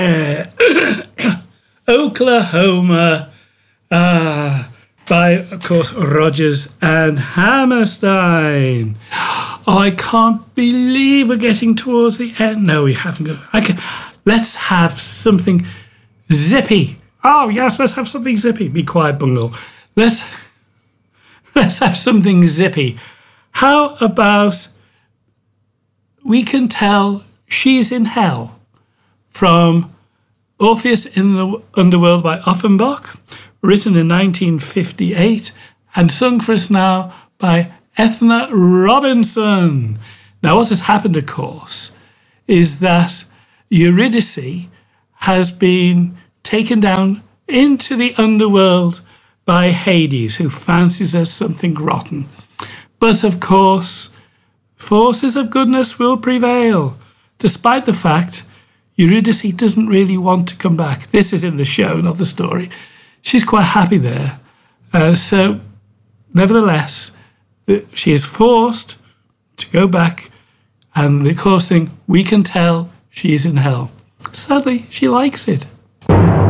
Oklahoma, by, of course, Rodgers and Hammerstein. Oh, I can't believe we're getting towards the end. No, we haven't. Let's have something zippy. Oh, yes, let's have something zippy. Be quiet, Bungle. Let's have something zippy. How about We Can Tell She's in Hell from Orpheus in the Underworld by Offenbach, written in 1958 and sung for us now by Ethna Robinson. Now, what has happened, of course, is that Eurydice has been taken down into the underworld by Hades, who fancies her something rotten. But, of course, forces of goodness will prevail, despite the fact Eurydice doesn't really want to come back. This is in the show, not the story. She's quite happy there. So, nevertheless, she is forced to go back, and the course thing, we can tell she's in hell. Sadly, she likes it.